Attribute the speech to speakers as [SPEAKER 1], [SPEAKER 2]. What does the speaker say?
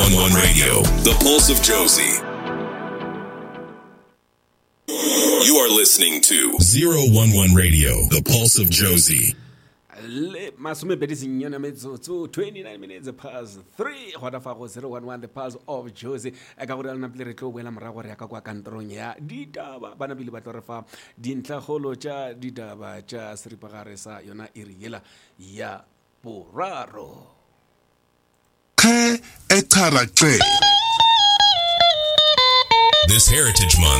[SPEAKER 1] 011 Radio, the pulse of Josie. You are listening to 011 Radio, the pulse of Josie.
[SPEAKER 2] 29 minutes past 3 go dafa go 011 the pulse of Josie e ka gore le naple re tlo boela morago re ka kwa kantorong ya ditaba bana bile ba tlo re fa dintlhagolo tša ditaba tša seripagare sa yona iriela ya boraro
[SPEAKER 1] This Heritage Month,